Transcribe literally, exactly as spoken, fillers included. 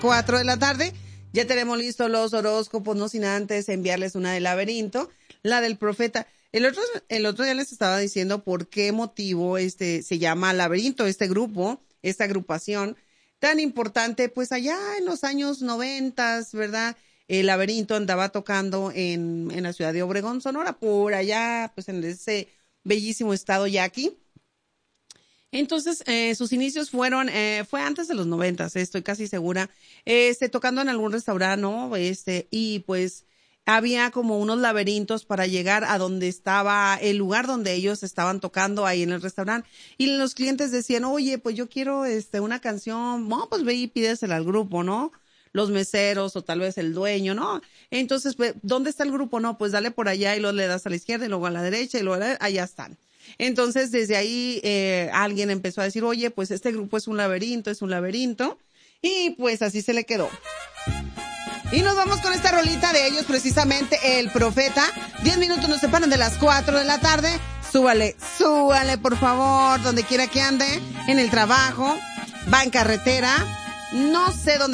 cuatro de la tarde. Ya tenemos listos los horóscopos, no sin antes enviarles una del laberinto, la del profeta. El otro, el otro día les estaba diciendo por qué motivo este se llama laberinto, este grupo, esta agrupación tan importante, pues allá en los años noventas, ¿verdad? El laberinto andaba tocando en, en la ciudad de Obregón, Sonora, por allá, pues en ese bellísimo estado yaqui. Entonces, eh, sus inicios fueron, eh, fue antes de los noventas, eh, estoy casi segura, este, tocando en algún restaurante, ¿no? Este, y pues había como unos laberintos para llegar a donde estaba el lugar donde ellos estaban tocando ahí en el restaurante. Y los clientes decían, oye, pues yo quiero, este, una canción, no, pues ve y pídesela al grupo, ¿no? Los meseros o tal vez el dueño, ¿no? Entonces, pues, ¿dónde está el grupo? No, pues dale por allá y luego le das a la izquierda y luego a la derecha y luego a la, allá están. Entonces, desde ahí, eh, alguien empezó a decir, oye, pues este grupo es un laberinto, es un laberinto. Y pues así se le quedó. Y nos vamos con esta rolita de ellos, precisamente, El Profeta. Diez minutos nos separan de las cuatro de la tarde. Súbale, súbale, por favor, donde quiera que ande, en el trabajo, va en carretera, no sé dónde